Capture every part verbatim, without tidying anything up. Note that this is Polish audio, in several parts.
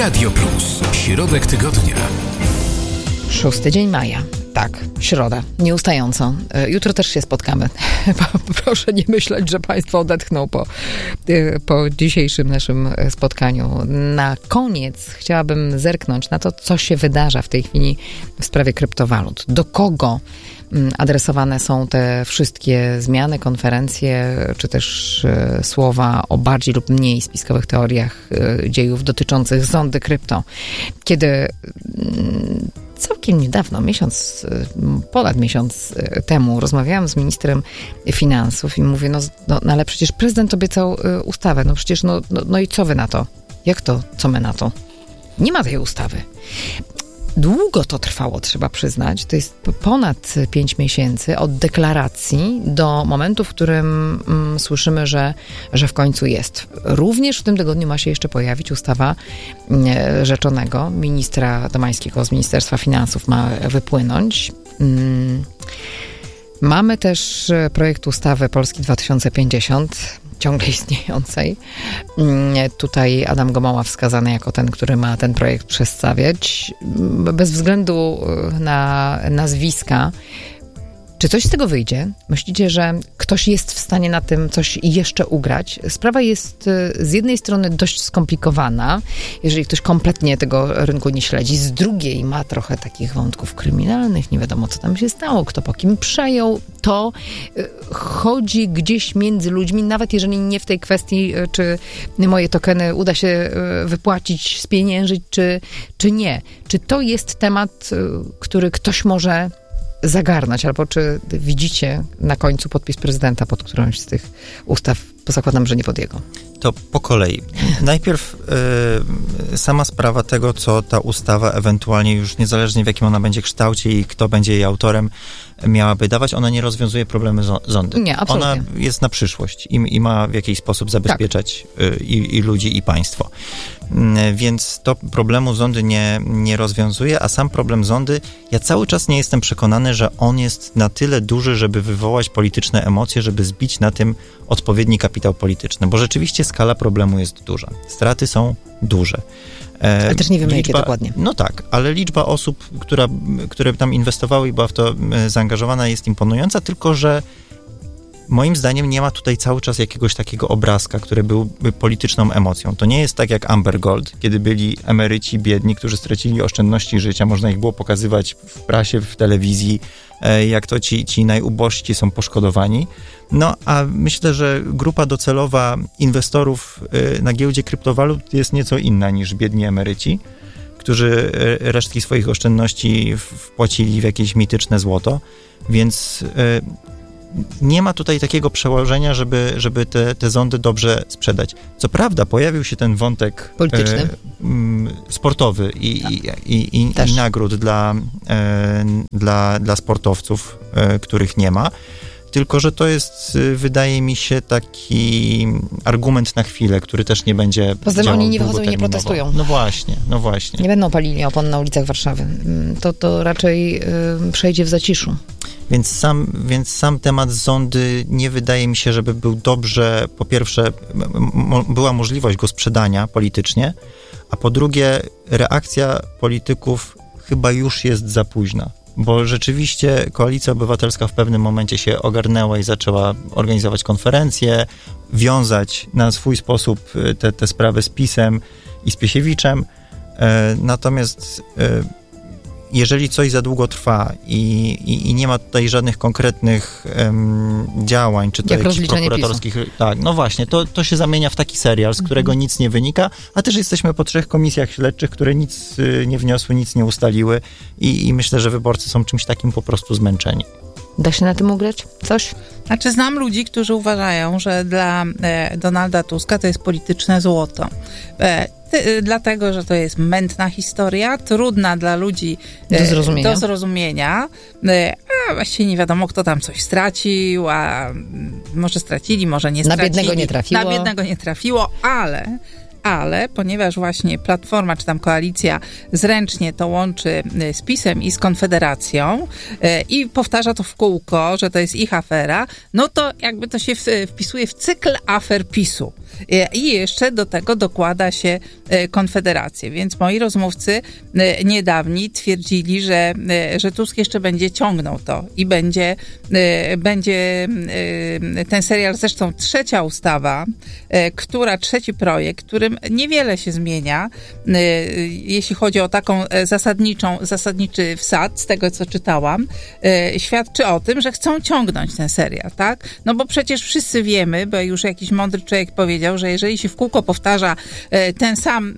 Radio Plus. Środek tygodnia. Szósty dzień maja. Tak, środa. Nieustająco. Jutro też się spotkamy. Proszę nie myśleć, że Państwo odetchną po, po dzisiejszym naszym spotkaniu. Na koniec chciałabym zerknąć na to, co się wydarza w tej chwili w sprawie kryptowalut. Do kogo adresowane są te wszystkie zmiany, konferencje, czy też e, słowa o bardziej lub mniej spiskowych teoriach e, dziejów dotyczących zondy krypto. Kiedy m, całkiem niedawno, miesiąc, ponad miesiąc temu rozmawiałam z ministrem finansów i mówię, no, no, no ale przecież prezydent obiecał e, ustawę, no przecież, no, no, no i co wy na to? Jak to, co my na to? Nie ma tej ustawy. Długo to trwało, trzeba przyznać. To jest ponad pięć miesięcy od deklaracji do momentu, w którym mm, słyszymy, że, że w końcu jest. Również w tym tygodniu ma się jeszcze pojawić ustawa e, rzeczonego. Ministra Domańskiego z Ministerstwa Finansów ma wypłynąć. Mm. Mamy też projekt ustawy Polski dwa tysiące pięćdziesiąt, ciągle istniejącej. Tutaj Adam Gomoła wskazany jako ten, który ma ten projekt przedstawiać. Bez względu na nazwiska. Czy coś z tego wyjdzie? Myślicie, że ktoś jest w stanie na tym coś jeszcze ugrać? Sprawa jest z jednej strony dość skomplikowana, jeżeli ktoś kompletnie tego rynku nie śledzi. Z drugiej ma trochę takich wątków kryminalnych, nie wiadomo co tam się stało, kto po kim przejął. To chodzi gdzieś między ludźmi, nawet jeżeli nie w tej kwestii, czy moje tokeny uda się wypłacić, spieniężyć, czy, czy nie. Czy to jest temat, który ktoś może zagarnać, albo czy widzicie na końcu podpis prezydenta pod którąś z tych ustaw, bo zakładam, że nie pod jego. To po kolei. Najpierw y, sama sprawa tego, co ta ustawa ewentualnie już niezależnie w jakim ona będzie kształcie i kto będzie jej autorem, miałaby dawać, ona nie rozwiązuje problemy zondy. Nie, absolutnie. Ona jest na przyszłość i, i ma w jakiś sposób zabezpieczać tak. y, i, i ludzi, i państwo. Y, więc to problemu zondy nie, nie rozwiązuje, a sam problem zondy, ja cały czas nie jestem przekonany, że on jest na tyle duży, żeby wywołać polityczne emocje, żeby zbić na tym odpowiedni kapitał polityczny, bo rzeczywiście skala problemu jest duża. Straty są duże. E, ale też nie wiemy, liczba, jakie dokładnie. No tak, ale liczba osób, która, które tam inwestowały i była w to zaangażowana, jest imponująca, tylko że moim zdaniem nie ma tutaj cały czas jakiegoś takiego obrazka, który byłby polityczną emocją. To nie jest tak jak Amber Gold, kiedy byli emeryci biedni, którzy stracili oszczędności życia. Można ich było pokazywać w prasie, w telewizji, jak to ci, ci najubożsi są poszkodowani. No, a myślę, że grupa docelowa inwestorów na giełdzie kryptowalut jest nieco inna niż biedni emeryci, którzy resztki swoich oszczędności wpłacili w jakieś mityczne złoto, więc nie ma tutaj takiego przełożenia, żeby, żeby te, te zondy dobrze sprzedać. Co prawda pojawił się ten wątek polityczny, e, m, sportowy i, i, i, i, i nagród dla, e, dla, dla sportowców, e, których nie ma. Tylko że to jest, wydaje mi się, taki argument na chwilę, który też nie będzie poza tym oni nie wychodzą i nie protestują. No właśnie, no właśnie. Nie będą palili opon na ulicach Warszawy. To, to raczej y, przejdzie w zaciszu. Więc sam, więc sam temat zondy nie wydaje mi się, żeby był dobrze, po pierwsze mo, była możliwość go sprzedania politycznie, a po drugie reakcja polityków chyba już jest za późna. Bo rzeczywiście Koalicja Obywatelska w pewnym momencie się ogarnęła i zaczęła organizować konferencje, wiązać na swój sposób te, te sprawy z PiS-em i z Piesiewiczem. E, natomiast e, jeżeli coś za długo trwa i, i, i nie ma tutaj żadnych konkretnych um, działań, czy to jak jakichś prokuratorskich... PiSu. Tak, no właśnie, to, to się zamienia w taki serial, z którego mm-hmm. nic nie wynika, a też jesteśmy po trzech komisjach śledczych, które nic y, nie wniosły, nic nie ustaliły i, i myślę, że wyborcy są czymś takim po prostu zmęczeni. Da się na tym ugrać? Coś? Znaczy znam ludzi, którzy uważają, że dla e, Donalda Tuska to jest polityczne złoto. E, ty, dlatego, że to jest mętna historia, trudna dla ludzi e, do zrozumienia, do zrozumienia e, a właściwie nie wiadomo, kto tam coś stracił, a może stracili, może nie stracili. Na biednego nie trafiło. Na biednego nie trafiło, ale ale ponieważ właśnie Platforma, czy tam koalicja zręcznie to łączy z PiS-em i z Konfederacją i powtarza to w kółko, że to jest ich afera, no to jakby to się wpisuje w cykl afer PiS-u. I jeszcze do tego dokłada się Konfederację. Więc moi rozmówcy niedawni twierdzili, że, że Tusk jeszcze będzie ciągnął to i będzie, będzie ten serial, zresztą trzecia ustawa, która, trzeci projekt, którym niewiele się zmienia, jeśli chodzi o taką zasadniczą, zasadniczy wsad, z tego co czytałam, świadczy o tym, że chcą ciągnąć ten serial, tak? No bo przecież wszyscy wiemy, bo już jakiś mądry człowiek powiedział, że jeżeli się w kółko powtarza ten sam,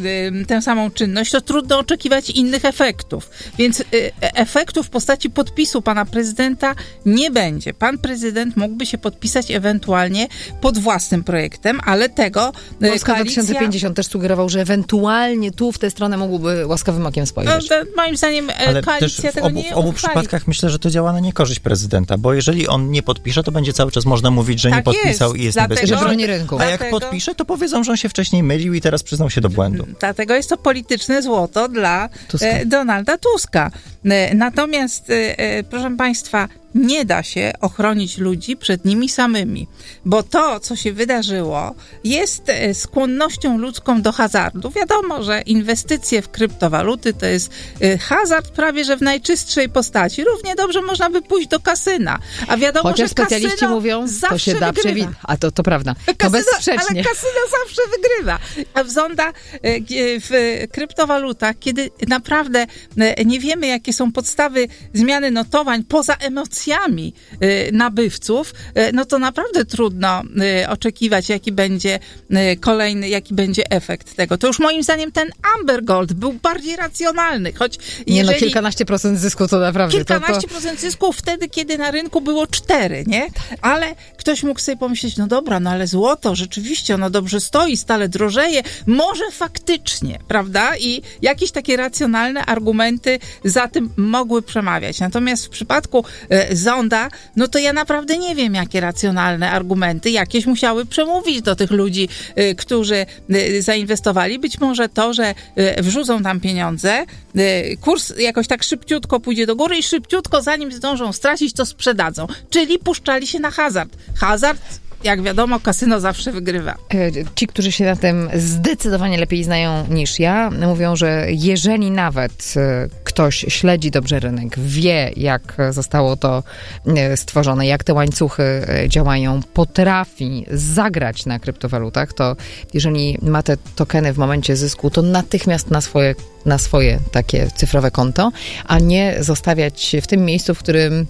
tę samą czynność, to trudno oczekiwać innych efektów. Więc efektów w postaci podpisu pana prezydenta nie będzie. Pan prezydent mógłby się podpisać ewentualnie pod własnym projektem, ale tego Polska koalicja... dwa tysiące pięćdziesiąt też sugerował, że ewentualnie tu w tę stronę mógłby łaskawym okiem spojrzeć. No, moim zdaniem ale koalicja też w tego obu, nie w obu uchwali. przypadkach myślę, że to działa na niekorzyść prezydenta, bo jeżeli on nie podpisze, to będzie cały czas można mówić, że Tak nie podpisał jest, i jest dlatego- niebezpieczny. Że broni rynku. A jak Dlatego- podpisze, to powiedzą, że on się wcześniej mylił i teraz przyznał się do błędu. Dlatego jest to polityczne złoto dla Tuska. e, Donalda Tuska. E, natomiast, e, e, proszę państwa, nie da się ochronić ludzi przed nimi samymi, bo to, co się wydarzyło, jest e, skłonnością ludzką do hazardu. Wiadomo, że inwestycje w kryptowaluty to jest e, hazard prawie, że w najczystszej postaci. Równie dobrze można by pójść do kasyna. A wiadomo, Chociaż że specjaliści kasyno mówią, zawsze to się da wygrywa. przewidzieć. A to, to prawda. To Kasyno, bezsprzecznie. ale kasyno zawsze wygrywa. A w zonda, e, g- w kryptowalutach, kiedy naprawdę e, nie wiemy, jakie są podstawy zmiany notowań poza emocjami e, nabywców, e, no to naprawdę trudno e, oczekiwać, jaki będzie e, kolejny, jaki będzie efekt tego. To już moim zdaniem ten Amber Gold był bardziej racjonalny, choć Nie jeżeli... no, kilkanaście procent zysku to naprawdę. To, to... Kilkanaście procent zysku wtedy, kiedy na rynku było cztery, nie? Ale ktoś mógł sobie pomyśleć, no dobra, no ale złoto rzeczywiście, ono dobrze stoi, stale drożeje, może faktycznie, prawda? I jakieś takie racjonalne argumenty za tym mogły przemawiać. Natomiast w przypadku e, Zonda, no to ja naprawdę nie wiem, jakie racjonalne argumenty jakieś musiały przemówić do tych ludzi, e, którzy e, zainwestowali. Być może to, że e, wrzucą tam pieniądze, e, kurs jakoś tak szybciutko pójdzie do góry i szybciutko, zanim zdążą stracić, to sprzedadzą. Czyli puszczali się na hazard. Hazard, jak wiadomo, kasyno zawsze wygrywa. E, Ci, którzy się na tym zdecydowanie lepiej znają niż ja, mówią, że jeżeli nawet e, ktoś śledzi dobrze rynek, wie, jak zostało to e, stworzone, jak te łańcuchy e, działają, potrafi zagrać na kryptowalutach, to jeżeli ma te tokeny w momencie zysku, to natychmiast na swoje, na swoje takie cyfrowe konto, a nie zostawiać w tym miejscu, w którym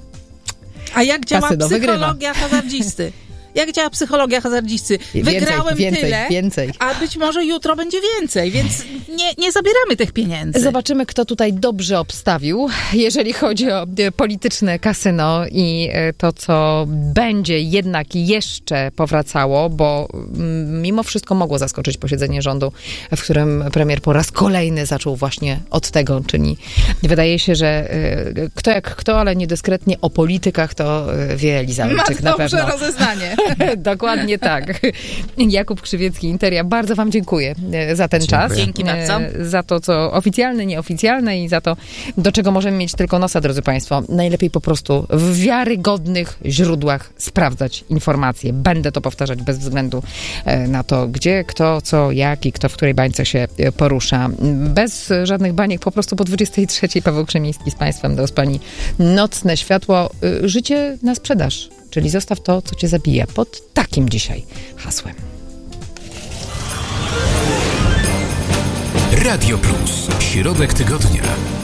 A jak działa Kasyno psychologia hazardzisty? Jak działa psychologia hazardzisty? Więcej, Wygrałem więcej, tyle, więcej. a być może jutro będzie więcej, więc nie, nie zabieramy tych pieniędzy. Zobaczymy, kto tutaj dobrze obstawił, jeżeli chodzi o e, polityczne kasyno i e, to, co będzie jednak jeszcze powracało, bo mm, mimo wszystko mogło zaskoczyć posiedzenie rządu, w którym premier po raz kolejny zaczął właśnie od tego, czyli wydaje się, że e, kto jak kto, ale niedyskretnie o politykach to e, wie Eliza Olczyk na dobrze pewno. rozeznanie. Dokładnie tak. Jakub Krzywiecki, Interia, bardzo wam dziękuję e, za ten Dziękuję. czas. Dzięki bardzo. E, Za to, co oficjalne, nieoficjalne i za to, do czego możemy mieć tylko nosa, drodzy państwo. Najlepiej po prostu w wiarygodnych źródłach sprawdzać informacje. Będę to powtarzać bez względu e, na to, gdzie, kto, co, jak i kto w której bańce się e, porusza. Bez żadnych baniek, po prostu po dwudziestej trzeciej Paweł Krzemiński z państwem do pani Nocne Światło. E, Życie na sprzedaż. Czyli zostaw to, co cię zabija. Pod takim dzisiaj hasłem. Radio Plus. Środek tygodnia.